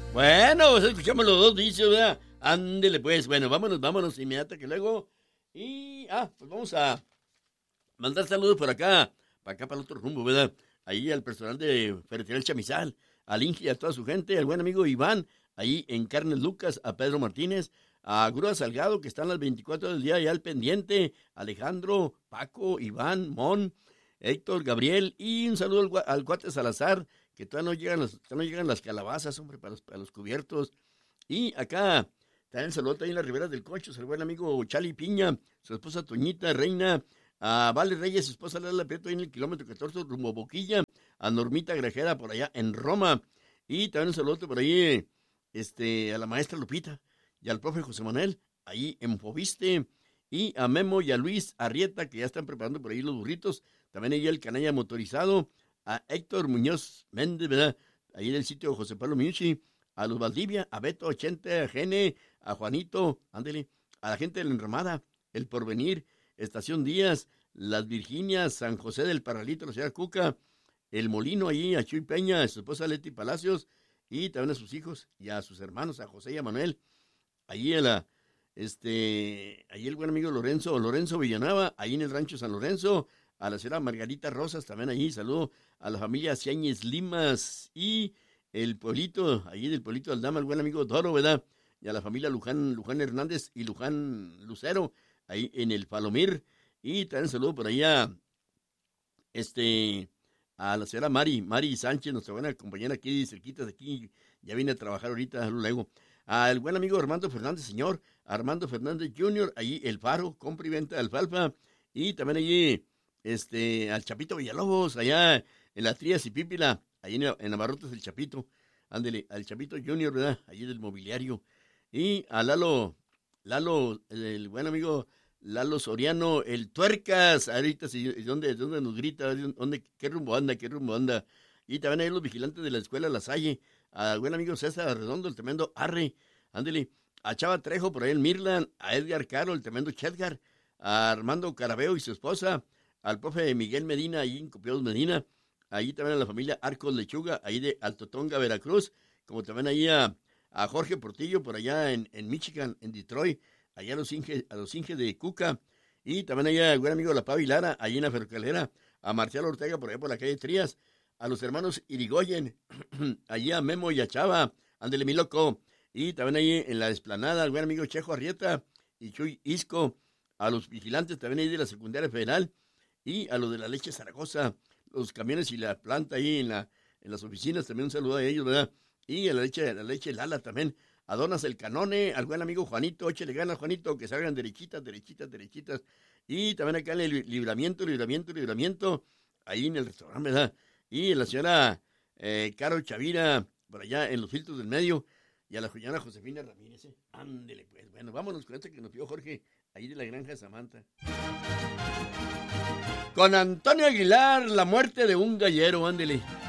Bueno, pues escuchamos los dos dichos, ¿verdad? Ándele pues, bueno, vámonos inmediata que luego. Pues vamos a mandar saludos por acá, para el otro rumbo, ¿verdad? Ahí al personal de Ferretería El Chamizal, al Inge y a toda su gente, al buen amigo Iván, ahí en Carnes Lucas, a Pedro Martínez, a Grúa Salgado, que están las 24 del día ya al pendiente, Alejandro, Paco, Iván, Mon, Héctor, Gabriel, y un saludo al Cuate Salazar, que todavía no llegan las calabazas, hombre, para los cubiertos. Y acá, también saludo ahí en las riberas del Cocho, al buen amigo Chali Piña, su esposa Toñita, Reina, a Vale Reyes, su esposa Lala Prieto, ahí en el kilómetro 14, rumbo Boquilla, a Normita Grajera, por allá en Roma, y también un saludo por ahí, a la maestra Lupita, y al profe José Manuel, ahí en Fobiste, y a Memo y a Luis Arrieta, que ya están preparando por ahí los burritos, también ahí el canalla motorizado, a Héctor Muñoz Méndez, ¿verdad? Ahí en el sitio José Pablo Miucci, a los Valdivia, a Beto 80, a Gene, a Juanito, ándele, a la gente de la Enramada, el Porvenir, Estación Díaz, Las Virginias, San José del Paralito, la ciudad Cuca, el Molino ahí, a Chuy Peña, a su esposa Leti Palacios, y también a sus hijos y a sus hermanos, a José y a Manuel, ahí ahí el buen amigo Lorenzo Villanueva, ahí en el rancho San Lorenzo, a la señora Margarita Rosas, también ahí, saludo a la familia Ciáñez Limas, y el pueblito, ahí del pueblito de Aldama, el buen amigo Doro, ¿verdad? Y a la familia Luján Hernández y Luján Lucero, ahí en el Palomir, y también saludo por allá, a la señora Mari Sánchez, nuestra buena compañera aquí, cerquita de aquí, ya viene a trabajar ahorita, luego. Al buen amigo Armando Fernández, señor, Armando Fernández Jr., ahí El Faro, compra y venta de alfalfa, y también allí, al Chapito Villalobos, allá en la Trías y Pípila, ahí en Abarrotes del Chapito, ándele, al Chapito Jr., ¿verdad? Allí del mobiliario, y a Lalo, el buen amigo Lalo Soriano, el Tuercas, ahorita sí, ¿dónde nos grita? ¿Qué rumbo anda? Y también hay los vigilantes de la escuela La Salle, al buen amigo César Redondo, el tremendo Arre, ándele, a Chava Trejo, por ahí el Mirlan, a Edgar Caro, el tremendo Chedgar, a Armando Carabeo y su esposa, al profe Miguel Medina, ahí en Copiados Medina, ahí también a la familia Arcos Lechuga, ahí de Altotonga, Veracruz, como también ahí a Jorge Portillo, por allá en Michigan, en Detroit, allá a los Inges de Cuca, y también allá al buen amigo La Pava y Lara, allí en la Ferrocarrilera, a Marcial Ortega, por allá por la calle Trías, a los hermanos Irigoyen, allí a Memo y a Chava, ándele mi loco, y también ahí en la Esplanada, al buen amigo Chejo Arrieta y Chuy Isco, a los vigilantes también ahí de la Secundaria Federal, y a los de la Leche Zaragoza, los camiones y la planta ahí en las oficinas, también un saludo a ellos, ¿verdad? Y a la leche Lala también, a Donas el Canone, al buen amigo Juanito, échale ganas Juanito, que salgan derechitas, y también acá en el libramiento, ahí en el restaurante, ¿verdad? Y a la señora Caro Chavira, por allá en los filtros del medio, y a la señora Josefina Ramírez, ándele pues, bueno, vámonos con este que nos pidió Jorge, ahí de la granja de Samantha. Con Antonio Aguilar, la muerte de un gallero, ándele.